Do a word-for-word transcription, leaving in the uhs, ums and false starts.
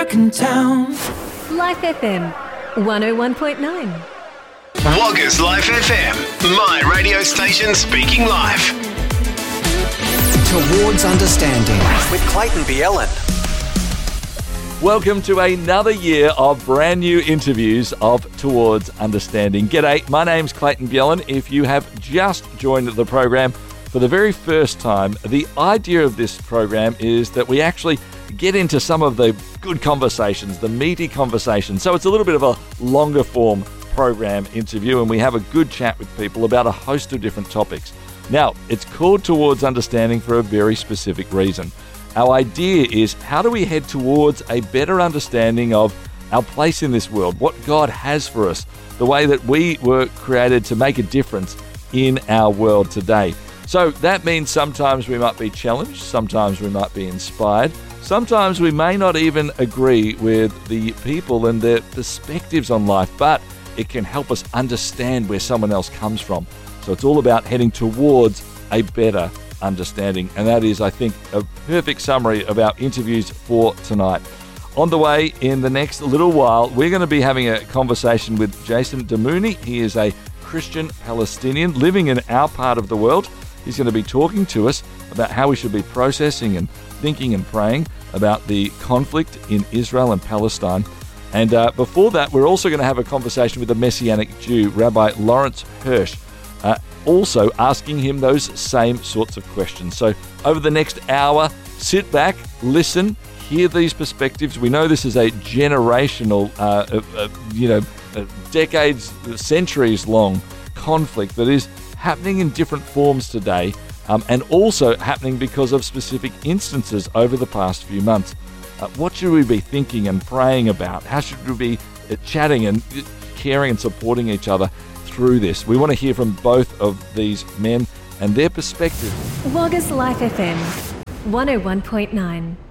in town. Life F M, one oh one point nine. Wagga's Life F M, my radio station speaking live. Towards Understanding with Clayton Bielen. Welcome to another year of brand new interviews of Towards Understanding. G'day, my name's Clayton Bielen. If you have just joined the program for the very first time, the idea of this program is that we actually get into some of the good conversations, the meaty conversations. So it's a little bit of a longer form program interview, and we have a good chat with people about a host of different topics. Now, it's called Towards Understanding for a very specific reason. Our idea is, how do we head towards a better understanding of our place in this world, what God has for us, the way that we were created to make a difference in our world today. So that means sometimes we might be challenged, sometimes we might be inspired, sometimes we may not even agree with the people and their perspectives on life, but it can help us understand where someone else comes from. So it's all about heading towards a better understanding. And that is, I think, a perfect summary of our interviews for tonight. On the way in the next little while, we're going to be having a conversation with Jason Damouni. He is a Christian Palestinian living in our part of the world. He's going to be talking to us about how we should be processing and thinking and praying about the conflict in Israel and Palestine. And uh, before that, we're also going to have a conversation with the Messianic Jew, Rabbi Lawrence Hirsch, uh, also asking him those same sorts of questions. So over the next hour, sit back, listen, hear these perspectives. We know this is a generational, uh, uh, uh, you know, uh, decades, centuries-long conflict that is happening in different forms today, um, and also happening because of specific instances over the past few months. Uh, what should we be thinking and praying about? How should we be uh, chatting and caring and supporting each other through this? We want to hear from both of these men and their perspective. Wagga's Life F M, one oh one point nine.